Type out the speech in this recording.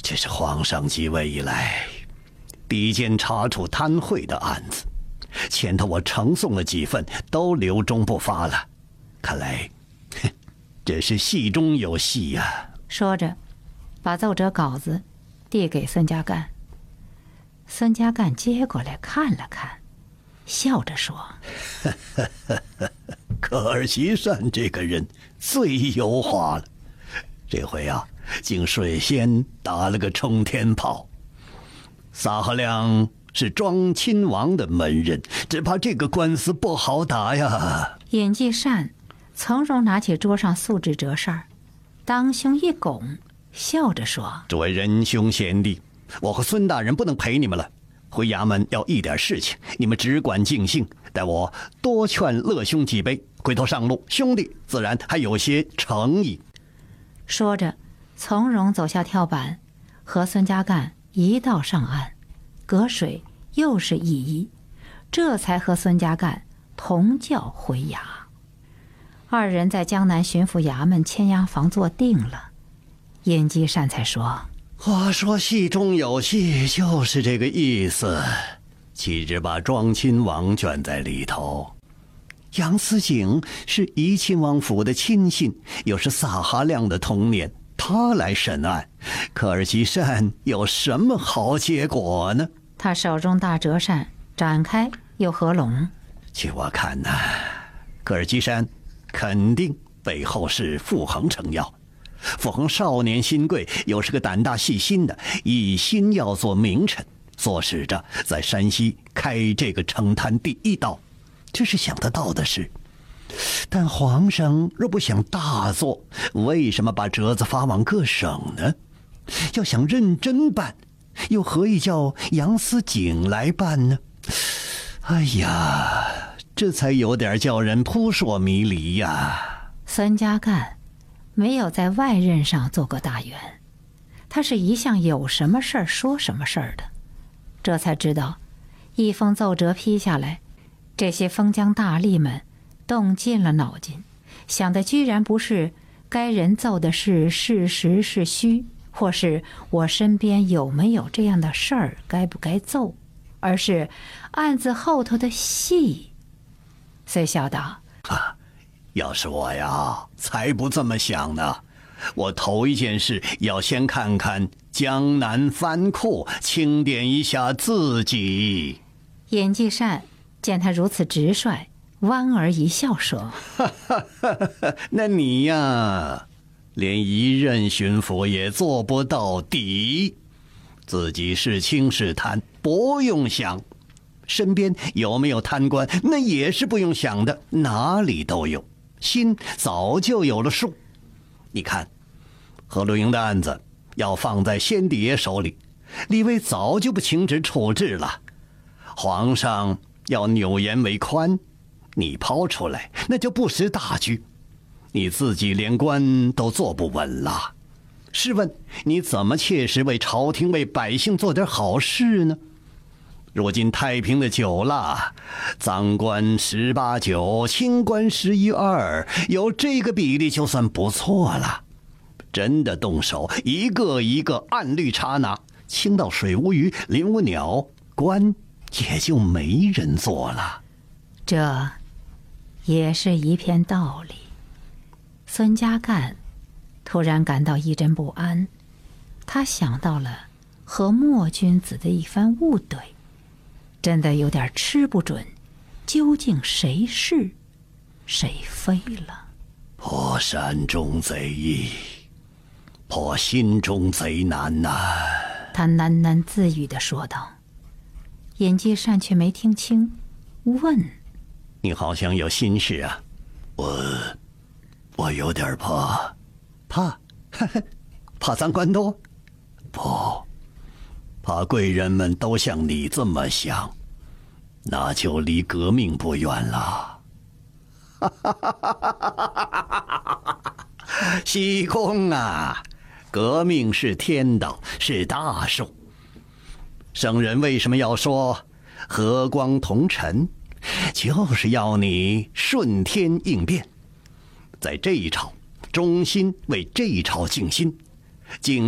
这是皇上继位以来第一件查处贪贿的案子，前头我呈送了几份，都留中不发了。看来，这是戏中有戏呀。 说着，把奏折稿子递给孙家干。孙家干接过来看了看，笑着说：“ 可儿媳善这个人最油滑了，这回啊，竟率先打了个冲天炮。撒哈亮是庄亲王的门人，只怕这个官司不好打呀。” 尹继善从容拿起桌上素制折扇，当胸一拱，笑着说：“ 诸位仁兄贤弟，我和孙大人不能陪你们了，回衙门要一点事情，你们只管尽兴，待我多劝乐兄几杯，回头上路，兄弟自然还有些诚意。” 说着，从容走下跳板，和孙家干一道上岸，隔水又是一揖，这才和孙家干同轿回衙。二人在江南巡抚衙门签押房坐定了，尹继善才说：“ 话说戏中有戏，就是这个意思。岂止把庄亲王卷在里头？杨思景是怡亲王府的亲信，又是撒哈亮的童年，他来审案，可儿媳善有什么好结果呢？” 他手中大折扇展开又合拢， 据我看呐，可儿媳善肯定背后是傅恒撑腰。傅恒少年心贵，又是个胆大细心的，一心要做名臣，做使着在山西开这个城坛第一刀，这是想得到的事。但皇上若不想大做，为什么把折子发往各省呢？要想认真办，又何以叫杨思景来办呢？哎呀，这才有点叫人扑朔迷离呀。 孙家干没有在外任上做过大员，他是一向有什么事儿说什么事儿的。这才知道，一封奏折批下来，这些封疆大吏们动尽了脑筋，想的居然不是该人奏的是事实是虚，或是我身边有没有这样的事儿该不该奏，而是案子后头的戏。遂笑道：“ 要是我呀，才不这么想呢。我头一件事要先看看江南藩库，清点一下自己。” 尹继善见他如此直率，弯儿一笑说：“ 那你呀，连一任巡抚也做不到底，自己是轻是贪不用想，身边有没有贪官那也是不用想的，哪里都有，心早就有了数。你看何露营的案子要放在先帝爷手里，李卫早就不请旨处置了。皇上要扭严为宽，你抛出来那就不识大局，你自己连官都坐不稳了。试问你怎么切实为朝廷为百姓做点好事呢？如今太平的久了，赃官18-9，清官11-2，有这个比例就算不错了。真的动手，一个一个按律查拿，清到水无鱼，鳞无鸟，官也就没人做了。 这也是一片道理。孙家干突然感到一阵不安，他想到了和莫君子的一番误对，真的有点吃不准，究竟谁是谁非了。 破山中贼易，破心中贼难呐。 他喃喃自语地说道。尹继善却没听清，问：“ 你好像有心事啊？”我有点怕。怕？怕赃官多？不，怕贵人们都像你这么想，那就离革命不远了。西公啊，革命是天道，是大数。圣人为什么要说和光同尘？就是要你顺天应变，在这一朝忠心为这一朝尽心，尽